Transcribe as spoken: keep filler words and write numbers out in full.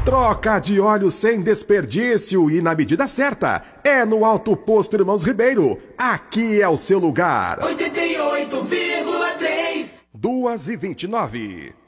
Troca de óleo sem desperdício e na medida certa. É no Alto Posto Irmãos Ribeiro. Aqui é o seu lugar. oitenta e oito vírgula três duas e vinte e nove.